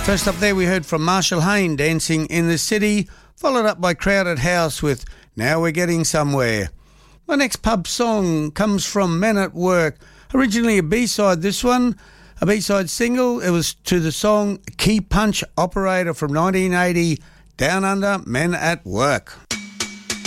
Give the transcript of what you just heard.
First up there we heard from Marshall Hayne, Dancing in the City, followed up by Crowded House with Now We're Getting Somewhere. My next pub song comes from Men at Work. Originally a B-side, this one, a B-side single. It was to the song Key Punch Operator from 1980, Down Under, Men at Work.